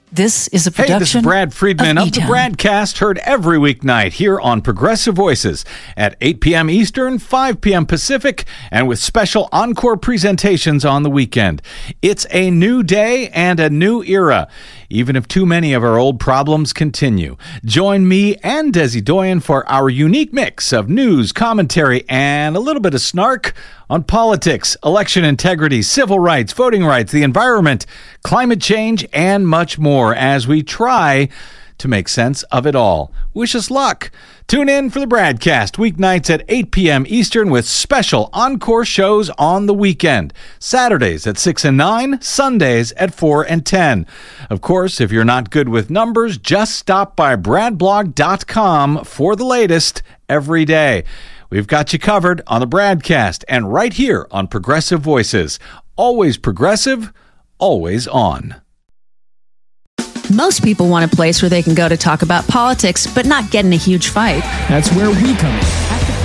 This is a Hey, production this is Brad Friedman of the E-Town. Bradcast, heard every weeknight here on Progressive Voices at 8 p.m. Eastern, 5 p.m. Pacific, and with special encore presentations on the weekend. It's a new day and a new era, even if too many of our old problems continue. Join me and Desi Doyen for our unique mix of news, commentary, and a little bit of snark on politics, election integrity, civil rights, voting rights, the environment, climate change, and much more as we try to make sense of it all. Wish us luck. Tune in for the Bradcast weeknights at 8 p.m. Eastern with special encore shows on the weekend. Saturdays at 6 and 9, Sundays at 4 and 10. Of course, if you're not good with numbers, just stop by bradblog.com for the latest every day. We've got you covered on the Bradcast and right here on Progressive Voices. Always progressive, always on. Most people want a place where they can go to talk about politics, but not get in a huge fight. That's where we come in.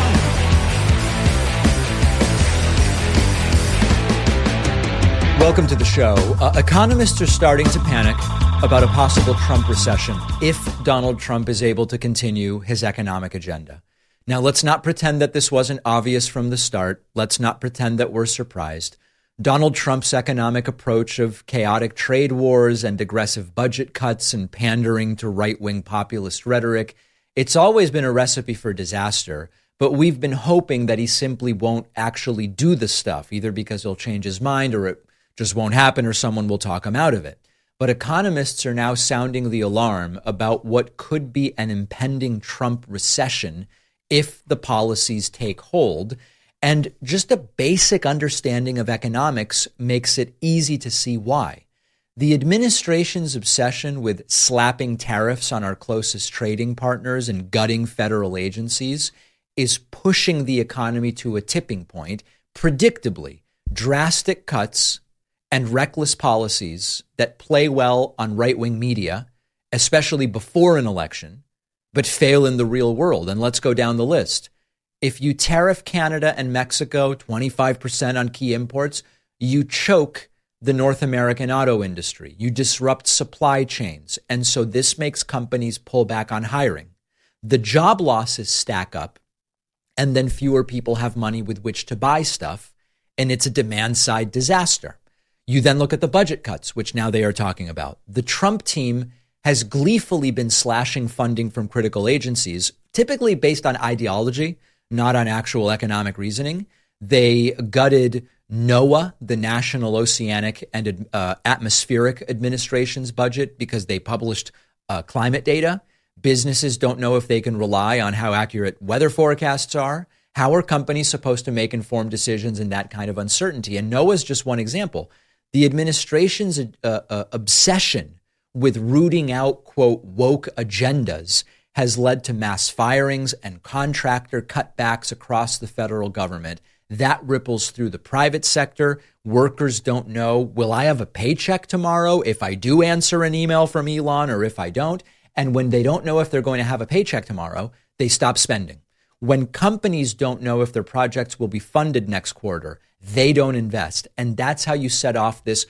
Welcome to the show. Economists are starting to panic about a possible Trump recession if Donald Trump is able to continue his economic agenda. Now, let's not pretend that this wasn't obvious from the start. Let's not pretend that we're surprised. Donald Trump's economic approach of chaotic trade wars and aggressive budget cuts and pandering to right-wing populist rhetoric, it's always been a recipe for disaster. But we've been hoping that he simply won't actually do the stuff, either because he'll change his mind or it just won't happen or someone will talk him out of it. But economists are now sounding the alarm about what could be an impending Trump recession if the policies take hold. And just a basic understanding of economics makes it easy to see why. The administration's obsession with slapping tariffs on our closest trading partners and gutting federal agencies is pushing the economy to a tipping point. Predictably, drastic cuts and reckless policies that play well on right-wing media, especially before an election, but fail in the real world. And let's go down the list. If you tariff Canada and Mexico 25% on key imports, you choke the North American auto industry. You disrupt supply chains. And so this makes companies pull back on hiring. The job losses stack up, and then fewer people have money with which to buy stuff, and it's a demand-side disaster. You then look at the budget cuts, which now they are talking about. The Trump team has gleefully been slashing funding from critical agencies, typically based on ideology, not on actual economic reasoning. They gutted NOAA, the National Oceanic and Atmospheric Administration's budget, because they published climate data. Businesses don't know if they can rely on how accurate weather forecasts are. How are companies supposed to make informed decisions in that kind of uncertainty? And NOAA is just one example. The administration's obsession with rooting out, quote, woke agendas has led to mass firings and contractor cutbacks across the federal government. That ripples through the private sector. Workers don't know, will I have a paycheck tomorrow if I do answer an email from Elon or if I don't? And when they don't know if they're going to have a paycheck tomorrow, they stop spending. When companies don't know if their projects will be funded next quarter, they don't invest. And that's how you set off this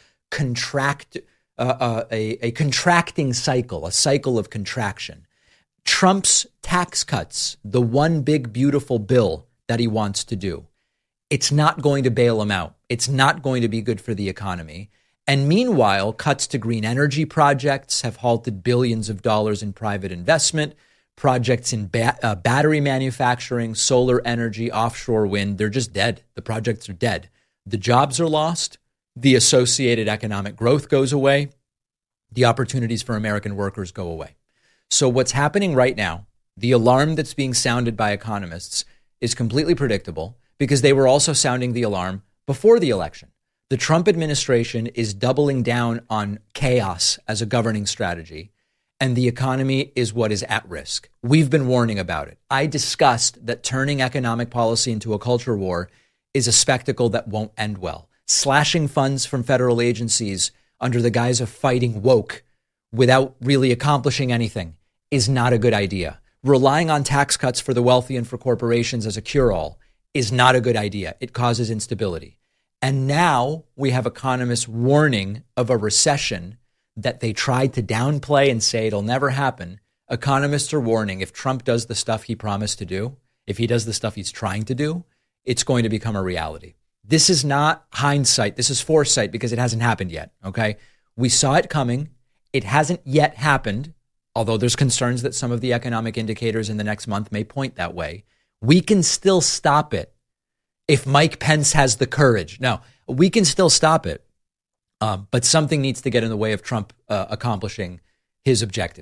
a contracting cycle, a cycle of contraction. Trump's tax cuts, the one big beautiful bill that he wants to do, it's not going to bail him out. It's not going to be good for the economy. And meanwhile, cuts to green energy projects have halted billions of dollars in private investment. Projects in battery manufacturing, solar energy, offshore wind, they're just dead. The projects are dead. The jobs are lost. The associated economic growth goes away. The opportunities for American workers go away. So what's happening right now, the alarm that's being sounded by economists, is completely predictable because they were also sounding the alarm before the election. The Trump administration is doubling down on chaos as a governing strategy, and the economy is what is at risk. We've been warning about it. I discussed that turning economic policy into a culture war is a spectacle that won't end well. Slashing funds from federal agencies under the guise of fighting woke without really accomplishing anything is not a good idea. Relying on tax cuts for the wealthy and for corporations as a cure-all is not a good idea. It causes instability. And now we have economists warning of a recession that they tried to downplay and say it'll never happen, economists are warning if Trump does the stuff he promised to do, if he does the stuff he's trying to do, it's going to become a reality. This is not hindsight. This is foresight because it hasn't happened yet, okay? We saw it coming. It hasn't yet happened, although there's concerns that some of the economic indicators in the next month may point that way. We can still stop it if Mike Pence has the courage. No, we can still stop it, but something needs to get in the way of Trump accomplishing his objective.